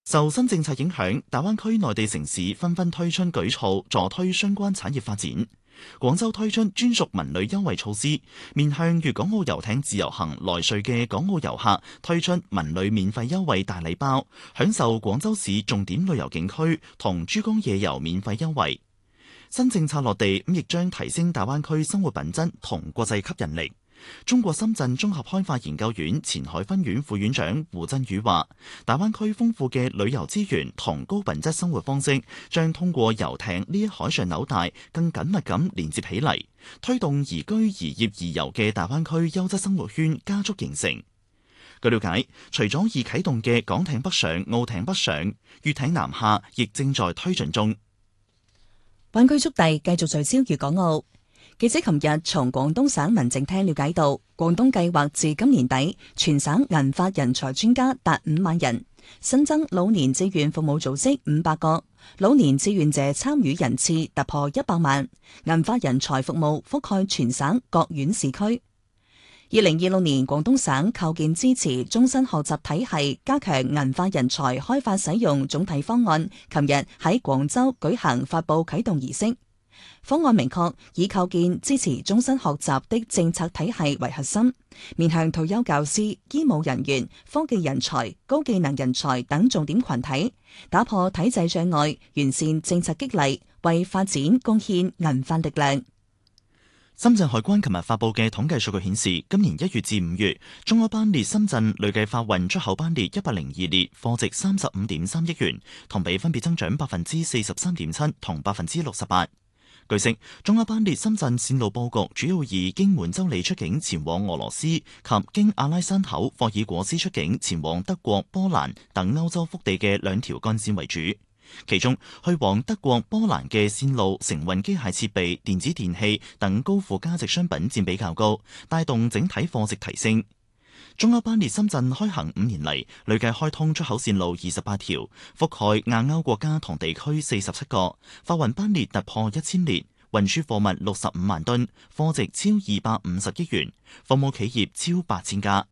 受新政策影響，大灣區內地城市紛紛推出舉措，助推相關產業發展。廣州推出專屬文旅優惠措施，面向粵港澳遊艇自由行來穗嘅港澳遊客推出文旅免費優惠大禮包，享受廣州市重點旅遊景區同珠江夜遊免費優惠。新政策落地，亦將提升大灣區生活品質同國際吸引力。中國深圳綜合開發研究院前海分院副院長胡振宇話，大灣區豐富嘅旅遊資源同高品質生活方式，將通過遊艇呢一海上紐帶更緊密咁連接起嚟，推動宜居宜業宜遊嘅大灣區優質生活圈加速形成。據了解，除咗已啟動嘅港艇北上、澳艇北上、粵艇南下，亦正在推進中。 灣區速遞繼續聚焦粵港澳。記者琴日從廣東省民政廳了解到，廣東計劃至今年底全省銀發人才專家達5萬人，新增老年志願服務組織500個，老年志願者參與人次突破100萬，銀發人才服務覆蓋全省各縣市區。2026年，廣東省構建支持終身學習體系，加強銀發人才開發使用總體方案，琴日喺廣州舉行發布啟動儀式。方案明確以構建支持終身學習的政策體系為核心，面向退休教師、醫務人員、科技人才、高技能人才等重點群體，打破體制障礙，完善政策激勵，為發展貢獻銀發力量。 深圳海關琴日發布嘅統計數據顯示，今年1月至5月，中歐班列深圳累計發運出口班列102列，貨值35.3億元，同比分別增長43.7%同68%。據悉，中歐班列深圳線路佈局主要以經滿洲里出境前往俄羅斯及經阿拉山口霍爾果斯出境前往德國、波蘭等歐洲腹地嘅2條幹線為主。其中，去往德國、波蘭嘅線路承運機械設備、電子電器等高附加值商品佔比較高，帶動整體貨值提升。中歐班列深圳開行5年嚟，累計開通出口線路28條，覆蓋亞歐國家同地區47個，發運班列突破1000列，運輸貨物65萬噸，貨值超250億元，服務企業超8000家。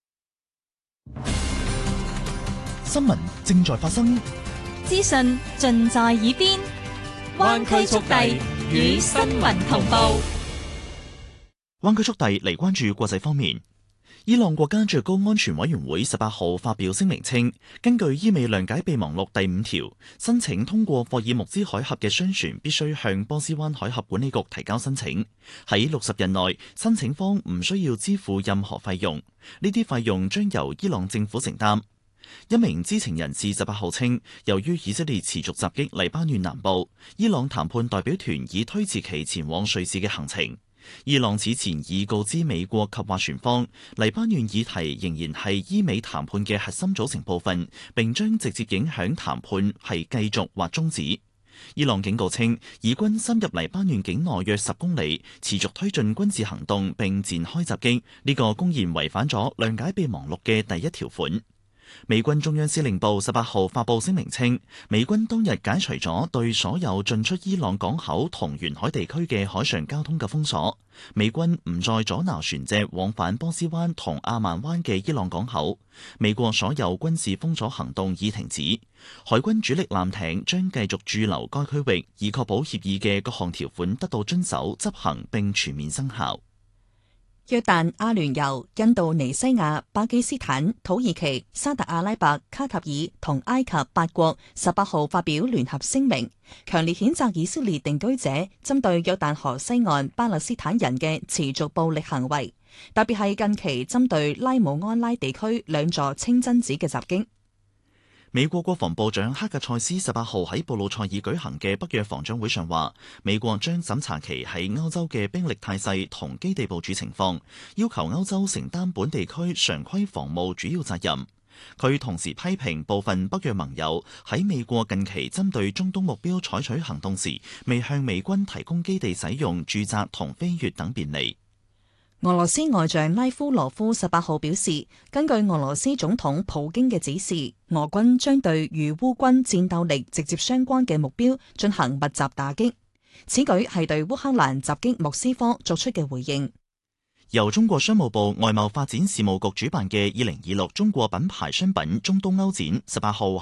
新聞正在發生， 資訊盡在耳邊，灣區速遞與新聞同步。 灣區速遞嚟關注國際方面。伊朗國家最高安全委員會18號發表聲明稱，根據伊美諒解備忘錄第5條，申請通過霍爾木茲海峽嘅商船必須向波斯灣海峽管理局提交申請。喺60日內，申請方唔需要支付任何費用，呢啲費用將由伊朗政府承擔。一名知情人士18號稱，由於以色列持續襲擊黎巴嫩南部，伊朗談判代表團已推遲其前往瑞士嘅行程。伊朗此前已告知美國及斡旋方，黎巴嫩議題仍然係伊美談判嘅核心組成部分，並將直接影響談判係繼續或終止。伊朗警告稱，以軍深入黎巴嫩境內約10公里，持續推進軍事行動並展開襲擊，呢個公然違反咗諒解備忘錄嘅第1條款。美軍中央司令部18號發布聲明稱，美軍當日解除咗對所有進出伊朗港口同沿海地區嘅海上交通嘅封鎖，美軍唔再阻撓船隻往返波斯灣同阿曼灣嘅伊朗港口，美國所有軍事封鎖行動已停止，海軍主力艦艇將繼續駐留該區域，以確保協議嘅各項條款得到遵守、執行並全面生效。 約旦、阿聯酋、印度尼西亞、巴基斯坦、土耳其、沙特阿拉伯、卡塔爾同埃及8國18號發表聯合聲明，強烈譴責以色列定居者針對約旦河西岸巴勒斯坦人嘅持續暴力行為，特別係近期針對拉姆安拉地區2座清真寺嘅襲擊。 美國國防部長克格塞斯18號喺布魯塞爾舉行嘅北約防長會上話，美國將審查其喺歐洲嘅兵力態勢同基地部署情況，要求歐洲承擔本地區常規防務主要責任。佢同時批評部分北約盟友喺美國近期針對中東目標採取行動時，未向美軍提供基地使用、駐紮同飛越等便利。 俄羅斯外長拉夫羅夫18號表示，根據俄羅斯總統普京嘅指示，俄軍將對與烏軍戰鬥力直接相關嘅目標進行密集打擊。此舉係對烏克蘭襲擊莫斯科作出嘅回應。 由中國商務部外貿發展事務局主辦嘅2026中國品牌商品中東歐展18號